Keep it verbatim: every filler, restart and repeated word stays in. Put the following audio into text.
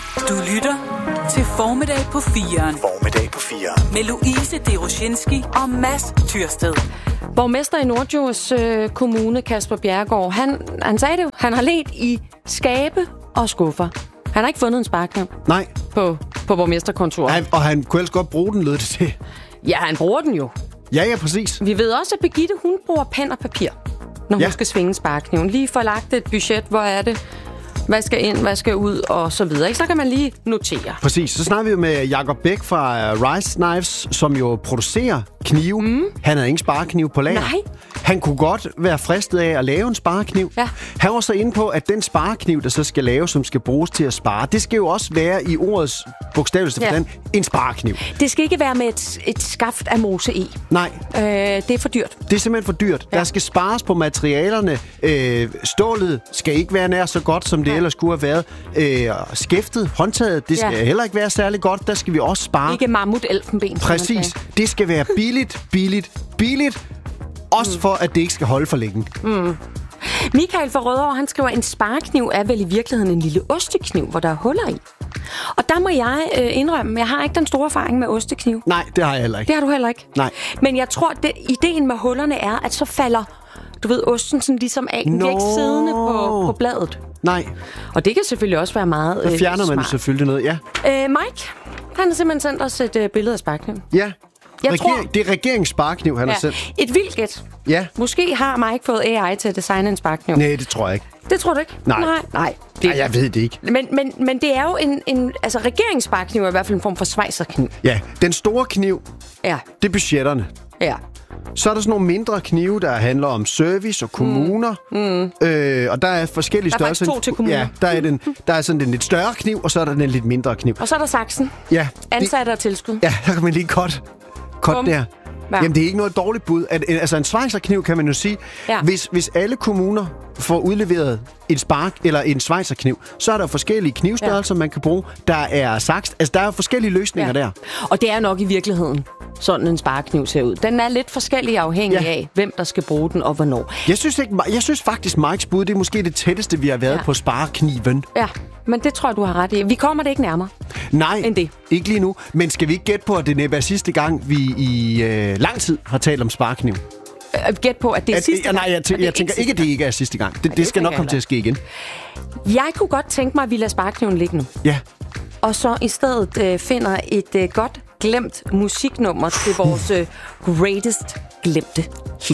Du lytter til Formiddag på firen. Formiddag på firen. Med Louise Deroshinski og Mads Tyrsted. Borgmester i Norddjurs øh, Kommune, Kasper Bjerregaard, han, han sagde det jo. Han har ledt i skabe og skuffer. Han har ikke fundet en sparkniv. Nej. På, på borgmesterkontoret. Han, og han kunne ellers godt bruge den, lød det til. Ja, han bruger den jo. Ja, ja, præcis. Vi ved også, at Birgitte, hun bruger pen og papir, når hun ja. skal svinge sparkniven. Lige får lagt et budget, hvor er det, hvad skal ind, hvad skal ud, og så videre. Så kan man lige notere. Præcis. Så snakker vi jo med Jacob Bæk fra Rice Knives, som jo producerer knive. Mm. Han havde ingen sparekniv på lager. Nej. Han kunne godt være fristet af at lave en sparekniv. Ja. Han var så inde på, at den sparekniv, der så skal laves, som skal bruges til at spare, det skal jo også være i ordets bogstaveligste forstand en sparekniv. Det skal ikke være med et, et skaft af mose i. Nej. Øh, det er for dyrt. Det er simpelthen for dyrt. Ja. Der skal spares på materialerne. Øh, stålet skal ikke være nær så godt, som det ja. ellers kunne have været. Øh, skæftet, håndtaget, det skal ja. heller ikke være særlig godt. Der skal vi også spare. Ikke mammut-elfenben. Præcis. Det skal være billigt, billigt, billigt. Også mm. for, at det ikke skal holde for længe. Mm. Michael fra Rødovre, han skriver, en sparekniv er vel i virkeligheden en lille ostekniv, hvor der er huller i. Og der må jeg øh, indrømme, jeg har ikke den store erfaring med ostekniv. Nej, det har jeg heller ikke. Det har du heller ikke? Nej. Men jeg tror, at ideen med hullerne er, at så falder, du ved, osten sådan ligesom af. Den bliver ikke siddende på, på bladet. Nej. Og det kan selvfølgelig også være meget øh, Der fjerner man smart. selvfølgelig noget, ja. Øh, Mike, han har simpelthen sendt os et øh, billede af sparekniven. Ja. Jeg Reger- tror, det er regeringssparekniv, han ja, har sendt. et vildt gæt. Ja. Måske har Mike fået A I til at designe en sparekniv. Nej, det tror jeg ikke. Det tror du ikke? Nej. Nej, nej. Det... Nej, jeg ved det ikke. Men, men, men det er jo en, en... Altså, regeringssparekniv er i hvert fald en form for svejserkniv. Ja, den store kniv, Ja. det er budgetterne. Ja. Så er der sådan nogle mindre knive, der handler om service og kommuner. Mm. Øh, og der er forskellige Der er størrelser. faktisk to til kommuner. Ja, der er, den, der er sådan den lidt større kniv, og så er der den lidt mindre kniv. Og så er der saksen. Ja. Ansatte og tilskud. Ja, der kan man lige godt cut Bum. der. Ja. Jamen, det er ikke noget dårligt bud. At, altså, en schweizerkniv kan man jo sige, Ja. hvis, hvis alle kommuner får udleveret en spark eller en schweizerkniv, så er der forskellige knivstørrelser, ja. man kan bruge. Der er saks. Altså, der er forskellige løsninger Ja. der. Og det er nok i virkeligheden sådan en sparekniv ser ud. Den er lidt forskellig afhængig Ja. af, hvem der skal bruge den og hvornår. Jeg synes, ikke, jeg synes faktisk, Mikes bud, det er måske det tætteste, vi har været Ja. på sparekniven. Ja, men det tror jeg, du har ret i. Vi kommer det ikke nærmere. Nej, end det. ikke lige nu. Men skal vi ikke gætte på, at det næppe er sidste gang, vi i øh, lang tid har talt om sparekniv? Øh, Gæt på, at det er At, sidste ja, nej, jeg, gang. tæ- Og det er jeg tænker sidste ikke, at det ikke er sidste gang. Det, Nej, det, det skal nok tænker komme jeg til at ske igen. Jeg kunne godt tænke mig, at vi lader sparekniven ligge nu. Ja. Og så i stedet øh, finder et øh, godt glemt musiknummer til vores øh, greatest glemte hits.